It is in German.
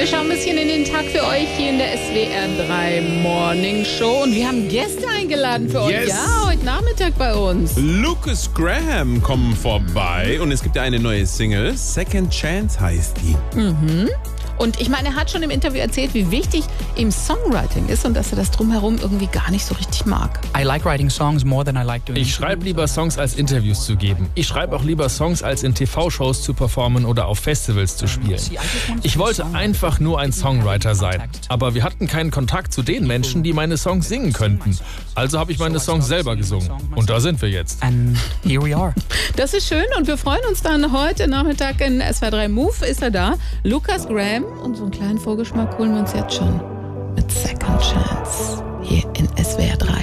Wir schauen ein bisschen in den Tag für euch hier in der SWR 3 Morning Show. Und wir haben Gäste eingeladen für euch. Ja, heute Nachmittag bei uns. Lucas Graham kommen vorbei und es gibt ja eine neue Single. Second Chance heißt die. Und ich meine, er hat schon im Interview erzählt, wie wichtig ihm Songwriting ist und dass er das drumherum irgendwie gar nicht so richtig mag. Ich schreibe lieber Songs, als Interviews zu geben. Ich schreibe auch lieber Songs, als in TV-Shows zu performen oder auf Festivals zu spielen. Ich wollte einfach nur ein Songwriter sein. Aber wir hatten keinen Kontakt zu den Menschen, die meine Songs singen könnten. Also habe ich meine Songs selber gesungen. Und da sind wir jetzt. And here we are. Das ist schön und wir freuen uns dann heute Nachmittag in SWR 3 Move ist er da. Lucas Graham und so einen kleinen Vorgeschmack holen wir uns jetzt schon mit Second Chance hier in SWR 3.